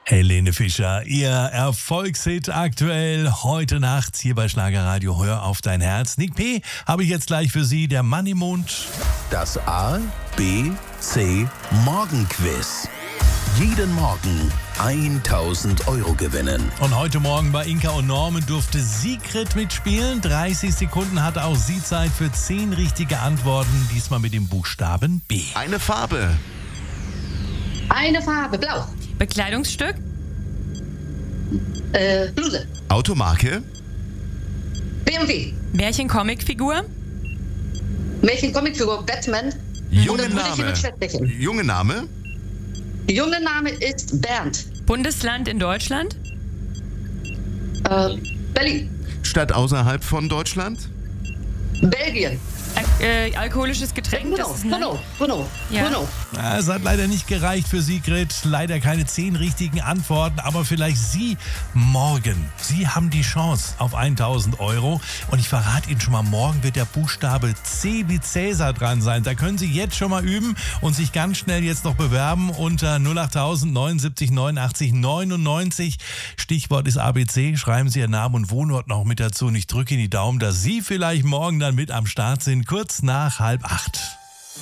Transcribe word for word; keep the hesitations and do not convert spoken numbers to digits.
Helene Fischer, ihr Erfolgshit aktuell heute Nacht hier bei Schlagerradio. Hör auf dein Herz. Nick P. habe ich jetzt gleich für Sie, der Mann im Mond. Das A, B, C Morgenquiz. Jeden Morgen tausend Euro gewinnen. Und heute Morgen bei Inka und Norman durfte Sigrid mitspielen. dreißig Sekunden hatte auch sie Zeit für zehn richtige Antworten. Diesmal mit dem Buchstaben B. Eine Farbe. Eine Farbe, blau. Bekleidungsstück? Äh, Bluse. Automarke. B M W. Märchen-Comicfigur? Märchen-Comicfigur, Batman. Junge Oder Brüderchen Name. und Schwätzchen. Junge Name. Junge Name ist Bernd. Bundesland in Deutschland? Äh, Berlin. Stadt außerhalb von Deutschland. Belgien. Äh, äh, alkoholisches Getränk? Bruno, Das ist ein Bruno, Bruno, Ja. Bruno. Ja, es hat leider nicht gereicht für Sigrid. Leider keine zehn richtigen Antworten, aber vielleicht Sie morgen. Sie haben die Chance auf tausend Euro. Und ich verrate Ihnen schon mal, morgen wird der Buchstabe C wie Cäsar dran sein. Da können Sie jetzt schon mal üben und sich ganz schnell jetzt noch bewerben unter null acht neunundsiebzig neunundachtzig neunundneunzig. Stichwort ist A B C. Schreiben Sie Ihren Namen und Wohnort noch mit dazu. Und ich drücke Ihnen die Daumen, dass Sie vielleicht morgen dann mit am Start sind, kurz nach halb acht.